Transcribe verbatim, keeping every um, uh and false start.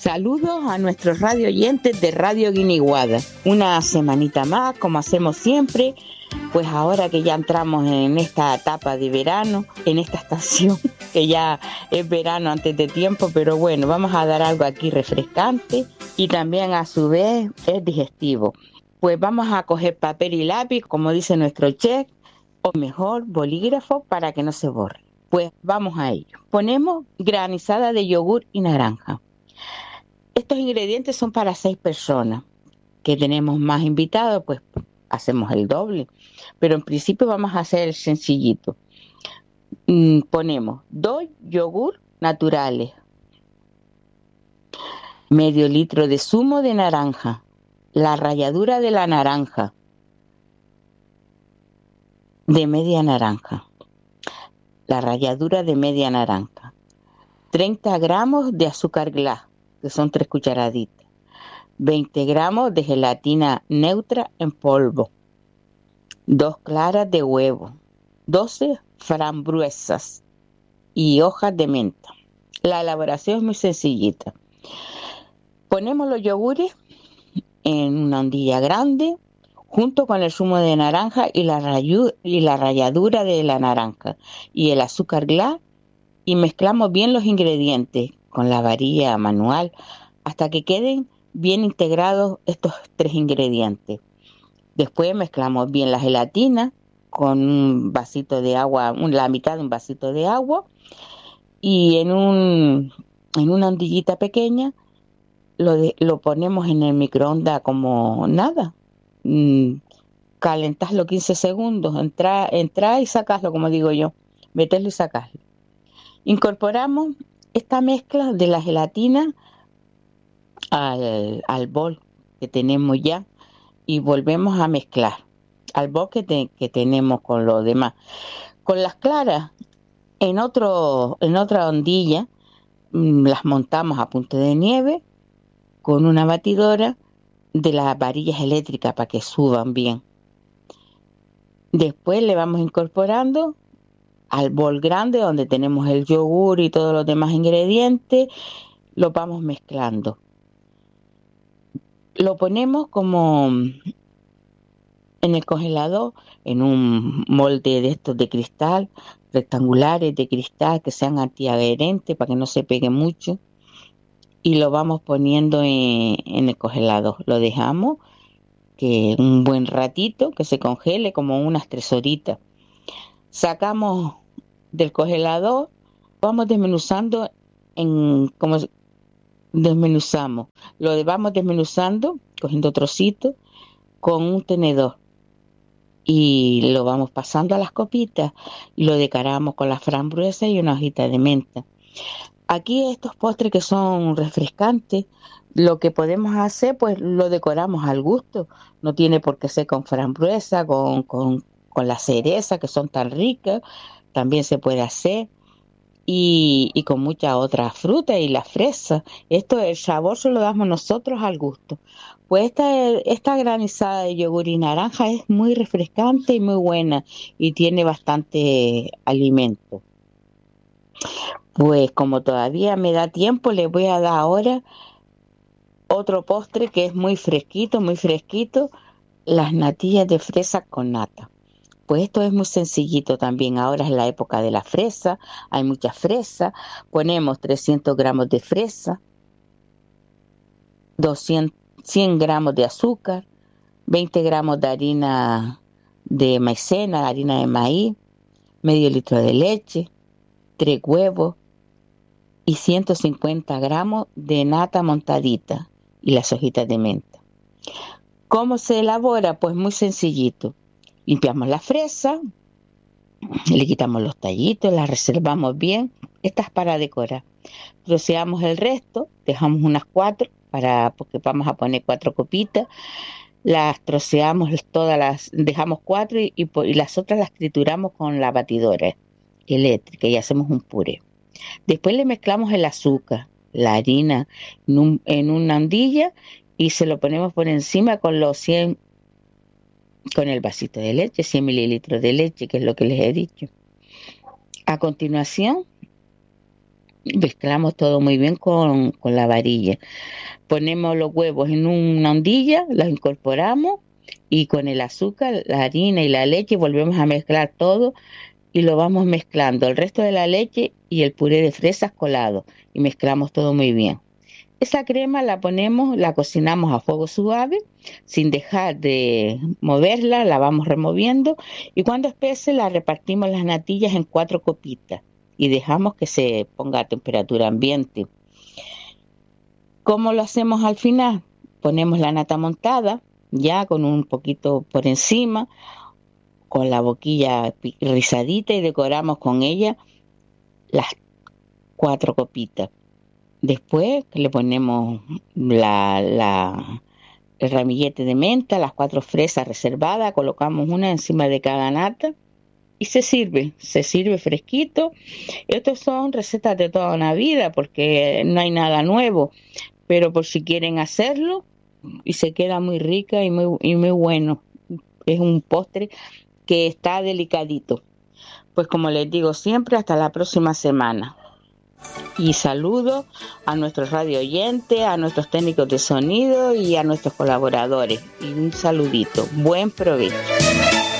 Saludos a nuestros radio oyentes de Radio Guiniguada. Una semanita más, como hacemos siempre, pues ahora que ya entramos en esta etapa de verano, en esta estación, que ya es verano antes de tiempo, pero bueno, vamos a dar algo aquí refrescante y también a su vez es digestivo. Pues vamos a coger papel y lápiz, como dice nuestro chef, o mejor bolígrafo para que no se borre. Pues vamos a ello. Ponemos granizada de yogur y naranja. Estos ingredientes son para seis personas. Que tenemos más invitados, pues hacemos el doble. Pero en principio vamos a hacer el sencillito. Mm, ponemos dos yogur naturales, medio litro de zumo de naranja, la ralladura de la naranja, de media naranja, la ralladura de media naranja, treinta gramos de azúcar glass, que son tres cucharaditas, veinte gramos de gelatina neutra en polvo, dos claras de huevo, doce frambuesas y hojas de menta. La elaboración es muy sencillita. Ponemos los yogures en una ondilla grande junto con el zumo de naranja y la, rayu- y la ralladura de la naranja y el azúcar glass y mezclamos bien los ingredientes con la varilla manual hasta que queden bien integrados estos tres ingredientes. Después mezclamos bien la gelatina con un vasito de agua, la mitad de un vasito de agua y en un en una ondillita pequeña lo, de, lo ponemos en el microondas como nada. Mm, calentarlo quince segundos, entra, entra y sacaslo, como digo yo, meterlo y sacarlo. Incorporamos esta mezcla de la gelatina al, al bol que tenemos ya y volvemos a mezclar al bol que, te, que tenemos con lo demás. Con las claras en, otro, en otra ondilla mmm, las montamos a punto de nieve con una batidora de las varillas eléctricas para que suban bien. Después le vamos incorporando al bol grande donde tenemos el yogur y todos los demás ingredientes, lo vamos mezclando. Lo ponemos como en el congelador, en un molde de estos de cristal, rectangulares de cristal que sean antiadherentes para que no se pegue mucho, y lo vamos poniendo en, en el congelador. Lo dejamos que un buen ratito, que se congele como unas tres horitas. Sacamos del congelador, vamos desmenuzando en como desmenuzamos, lo vamos desmenuzando, cogiendo trocitos con un tenedor y lo vamos pasando a las copitas y lo decoramos con las frambuesas y una hojita de menta. Aquí estos postres que son refrescantes, lo que podemos hacer, pues lo decoramos al gusto. No tiene por qué ser con frambuesa, con, con, con la cereza, que son tan ricas, también se puede hacer. Y, y con muchas otras frutas y la fresa. Esto, el sabor se lo damos nosotros al gusto. Pues esta, esta granizada de yogur y naranja es muy refrescante y muy buena y tiene bastante alimento. Pues como todavía me da tiempo, les voy a dar ahora otro postre que es muy fresquito, muy fresquito, las natillas de fresa con nata. Pues esto es muy sencillito también. Ahora es la época de la fresa, hay mucha fresa. Ponemos trescientos gramos de fresa, doscientos, cien gramos de azúcar, veinte gramos de harina de maicena, harina de maíz, medio litro de leche, tres huevos y ciento cincuenta gramos de nata montadita y las hojitas de menta. ¿Cómo se elabora? Pues muy sencillito. Limpiamos la fresa, le quitamos los tallitos, la reservamos bien. Esta es para decorar. Troceamos el resto, dejamos unas cuatro, para, porque vamos a poner cuatro copitas. Las troceamos todas, las dejamos cuatro y, y, y las otras las trituramos con la batidora eléctrica y hacemos un puré. Después le mezclamos el azúcar, la harina en, un, en una ondilla y se lo ponemos por encima con los cien con el vasito de leche, cien mililitros de leche, que es lo que les he dicho. A continuación, Mezclamos todo muy bien con, con la varilla. Ponemos los huevos en una ondilla, los incorporamos y con el azúcar, la harina y la leche volvemos a mezclar todo y lo vamos mezclando, el resto de la leche y el puré de fresas colado y mezclamos todo muy bien. Esa crema la ponemos, la cocinamos a fuego suave, sin dejar de moverla, la vamos removiendo y cuando espese la repartimos las natillas en cuatro copitas y dejamos que se ponga a temperatura ambiente. ¿Cómo lo hacemos al final? Ponemos la nata montada, ya con un poquito por encima, con la boquilla rizadita y decoramos con ella las cuatro copitas. Después le ponemos la, la, el ramillete de menta, las cuatro fresas reservadas, colocamos una encima de cada nata y se sirve, se sirve fresquito. Estas son recetas de toda una vida porque no hay nada nuevo, pero por si quieren hacerlo y se queda muy rica y muy, y muy bueno. Es un postre que está delicadito. Pues como les digo siempre, hasta la próxima semana. Y saludo a nuestros radio oyentes, a nuestros técnicos de sonido y a nuestros colaboradores. Y un saludito. Buen provecho.